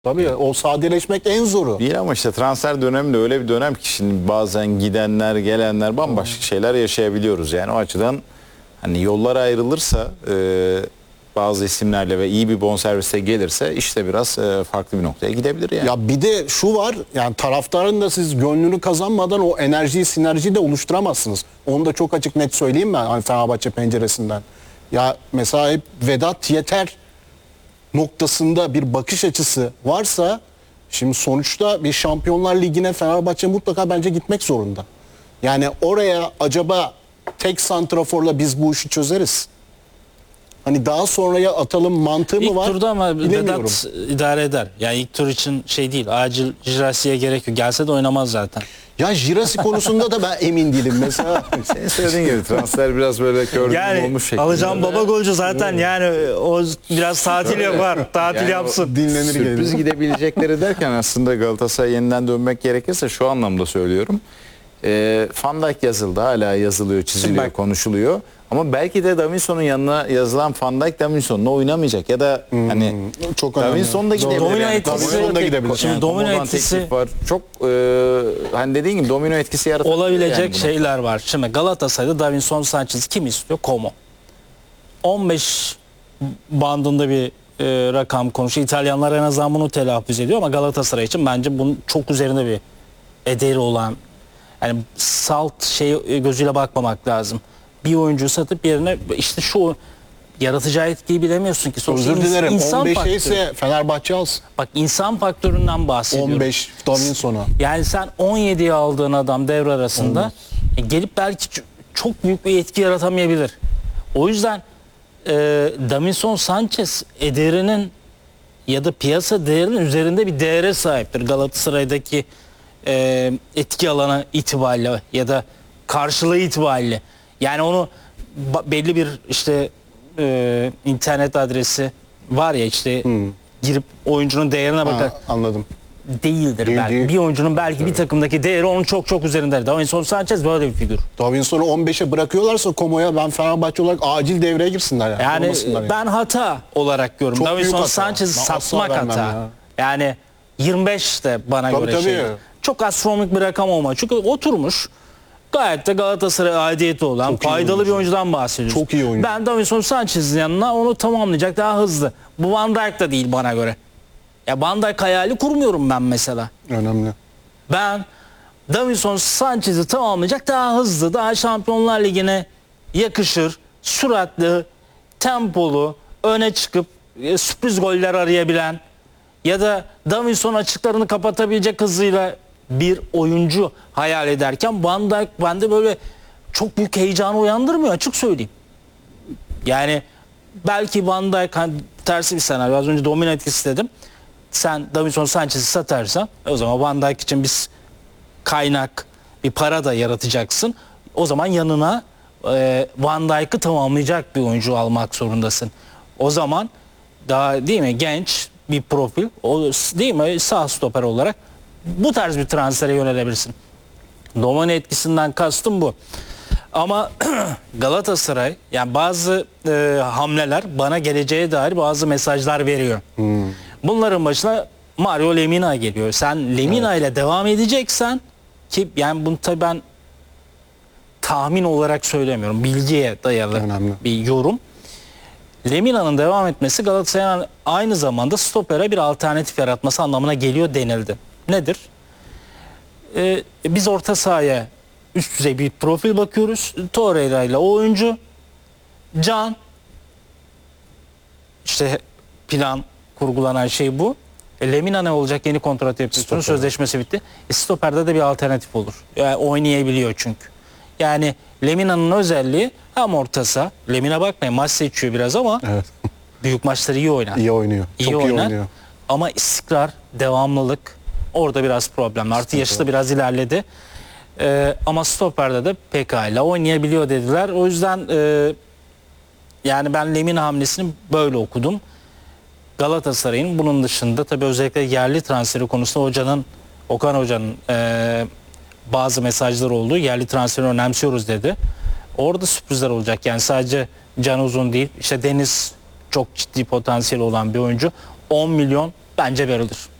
Tabii o sadeleşmek en zoru. Değil ama işte transfer dönemi de öyle bir dönem ki şimdi bazen gidenler gelenler bambaşka şeyler yaşayabiliyoruz. Yani o açıdan hani yollar ayrılırsa bazı isimlerle ve iyi bir bonservise gelirse işte biraz farklı bir noktaya gidebilir yani. Ya bir de şu var, yani taraftarın da siz gönlünü kazanmadan o enerjiyi, sinerjiyi de oluşturamazsınız. Onu da çok açık net söyleyeyim ben hani Fenerbahçe penceresinden. Ya mesela hep Vedat yeter noktasında bir bakış açısı varsa şimdi sonuçta bir Şampiyonlar Ligi'ne Fenerbahçe mutlaka bence gitmek zorunda. Yani oraya acaba tek santraforla biz bu işi çözeriz. Hani daha sonraya atalım mantığı mı var? İlk turda ama bilemiyorum. Vedat idare eder. Yani ilk tur için şey değil. Acil Jirasi'ye gerek yok. Gelse de oynamaz zaten. Ya Jirasi konusunda da ben emin değilim mesela. Senin söylediğin gibi transfer biraz böyle kördüğüm Yani olmuş şeklinde. alacağım baba golcü zaten yani o biraz tatil yapar. Tatil Yani yapsın. Dinlenir sürpriz gelir. gidebilecekleri derken aslında Galatasaray'a yeniden dönmek gerekirse şu anlamda söylüyorum. Van Dijk yazıldı, hala yazılıyor, çiziliyor, Bak. konuşuluyor. Ama belki de Davinson'un yanına yazılan Van Dijk Davinson'la oynamayacak ya da hani Çok önemli. Davinson da gidebilir. Domino yani. etkisi- Davinson da gidebilir. Şimdi Yani domino komodan etkisi- teklif var. Çok hani dediğin gibi domino etkisi yaratabilir Olabilecek yani buna. şeyler var. Şimdi Galatasaray'da Davinson Sanchez'i kim istiyor? Como. 15 bandında bir rakam konuşuyor. İtalyanlar en azından bunu telaffuz ediyor ama Galatasaray için bence bunun çok üzerinde bir ederi olan, yani salt şey gözüyle bakmamak lazım. Bir oyuncuyu satıp yerine işte şu yaratacağı etkiyi bilemiyorsun ki. Sonuçta Özür dilerim. insan 15 faktörü. ise Fenerbahçe alsın. Bak insan faktöründen bahsediyorum. 15 Davinson'a. Yani sen 17'ye aldığın adam devre arasında gelip belki çok büyük bir etki yaratamayabilir. O yüzden Davinson Sanchez ederinin ya da piyasa değerinin üzerinde bir değere sahiptir. Galatasaray'daki etki alanı itibariyle ya da karşılığı itibariyle. Yani onu belli bir işte internet adresi var ya işte girip oyuncunun değerine bakar. Ha, anladım. Değildir Değil, belki. değil. Bir oyuncunun belki bir takımdaki değeri onun çok çok üzerindedir. Davinson Sanchez böyle bir figür. Davinson'u 15'e bırakıyorlarsa Como'ya ben Fenerbahçe olarak acil devreye girsinler yani. Yani Olmasınlar ben hata olarak görüyorum. Çok büyük Davinson hata. Sanchez'i Ben asla satmak vermem hata. ya. Yani 25 de bana Tabii, göre tabii. şey. Çok astronomik bir rakam olma. Çünkü oturmuş gayet de Galatasaray aidiyeti olan Çok iyi faydalı oyuncu. bir oyuncudan bahsediyoruz. Çok iyi oyuncu. Ben Davinson Sanchez'in yanına onu tamamlayacak daha hızlı. Bu Van Dijk da değil bana göre. Ya Van Dijk hayali kurmuyorum ben mesela. Önemli. Ben Davinson Sanchez'i tamamlayacak daha hızlı, daha Şampiyonlar Ligi'ne yakışır, süratli, tempolu, öne çıkıp sürpriz goller arayabilen ya da Davinson açıklarını kapatabilecek hızıyla bir oyuncu hayal ederken Van Dijk bende böyle çok büyük heyecanı uyandırmıyor, açık söyleyeyim. Yani belki Van Dijk hani tersi bir senaryo, az önce domino etkisi dedim. Sen Davinson Sanchez'i satarsan o zaman Van Dijk için biz kaynak, bir para da yaratacaksın. O zaman yanına Van Dijk'ı tamamlayacak bir oyuncu almak zorundasın. O zaman daha değil mi genç bir profil, o değil mi sağ stoper olarak bu tarz bir transfere yönelebilirsin. Domino etkisinden kastım bu. Ama Galatasaray yani bazı hamleler bana geleceğe dair bazı mesajlar veriyor. Bunların başına Mario Lemina geliyor. Sen Lemina ile devam edeceksen ki yani bunu tabii ben tahmin olarak söylemiyorum. Bilgiye dayalı Önemli. bir yorum. Lemina'nın devam etmesi Galatasaray'ın aynı zamanda stopere bir alternatif yaratması anlamına geliyor denildi. Nedir? Biz orta sahaya üst düzey bir profil bakıyoruz. Torreira ile o oyuncu. Can. İşte plan kurgulanan şey bu. Lemina ne olacak? Yeni kontrat yapıyorsunuz. Sözleşmesi bitti. Stoperde de bir alternatif olur. Yani oynayabiliyor çünkü. Yani Lemina'nın özelliği hem orta saha. Lemina bakmayın maç seçiyor biraz ama Evet. büyük maçları iyi oynar. İyi oynuyor. İyi Çok iyi oynar. oynuyor. Ama istikrar, devamlılık orada biraz problem. Artı yaşı da biraz ilerledi. Ama stoperde de pekala oynayabiliyor dediler. O yüzden yani ben Lemina hamlesini böyle okudum. Galatasaray'ın bunun dışında tabii özellikle yerli transferi konusunda Okan Hoca'nın bazı mesajları oldu. Yerli transferi önemsiyoruz dedi. Orada sürprizler olacak. Yani sadece Can Uzun değil. İşte Deniz çok ciddi potansiyeli olan bir oyuncu. 10 milyon Bence verilir.